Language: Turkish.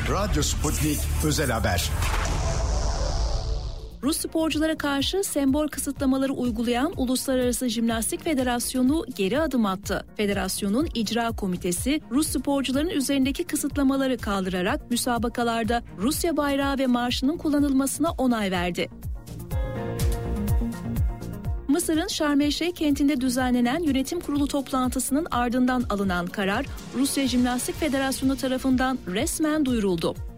Radyo Sputnik Özel Haber. Rus sporculara karşı sembol kısıtlamaları uygulayan Uluslararası Jimnastik Federasyonu geri adım attı. Federasyonun icra komitesi Rus sporcuların üzerindeki kısıtlamaları kaldırarak müsabakalarda Rusya bayrağı ve marşının kullanılmasına onay verdi. Mısır'ın Şarm El Şeyh kentinde düzenlenen yönetim kurulu toplantısının ardından alınan karar Rusya Jimnastik Federasyonu tarafından resmen duyuruldu.